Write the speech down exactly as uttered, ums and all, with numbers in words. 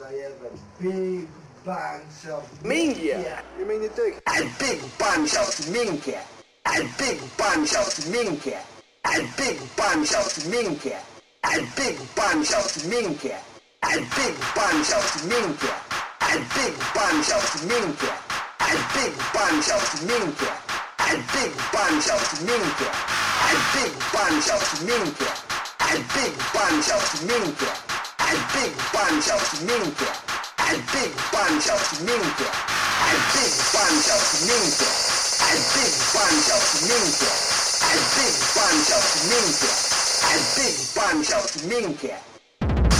I have a big bunch of Minchia! You mean you dig? A big bunch of minchia. A big bunch of minchia. A big bunch of minchia. A big bunch of minchia. A big bunch of minchia. A big bunch of minchia. A big bunch of minchia. A big bunch of minchia. A big bunch of minchia. A big bunch of minchia. A big bunch of minchia. A big bunch of minchia. A big bunch of minchia. A big bunch of minchia. A big bunch of minchia. A big bunch of minchia.